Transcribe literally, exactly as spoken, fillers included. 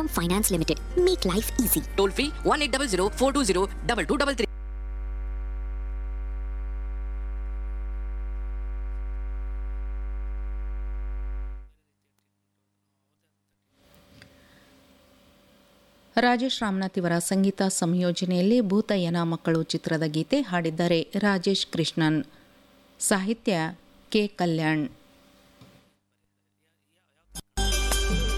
Finance limited. Make life easy. Toll free one eight double zero four two zero double two double three. Rajesh Ramnath ಇವರ ಸಂಗೀತ ಸಂಯೋಜನೆಯಲ್ಲಿ ಭೂತಯ್ಯನ ಮಕ್ಕಳು ಚಿತ್ರದ ಗೀತೆ ಹಾಡಿದ್ದಾರೆ ರಾಜೇಶ್ ಕೃಷ್ಣನ್, ಸಾಹಿತ್ಯ ಕೆ ಕಲ್ಯಾಣ್.